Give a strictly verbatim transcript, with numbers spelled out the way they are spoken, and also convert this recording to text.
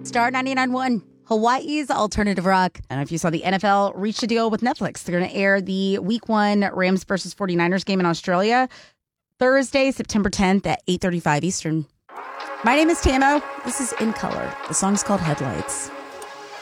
Star ninety-nine point one, Hawaii's alternative rock. I don't know if you saw the N F L reached a deal with Netflix. They're going to air the week one Rams versus 49ers game in Australia Thursday, September tenth at eight thirty-five Eastern. My name is Tamo. This is In Color. The song's called Headlights.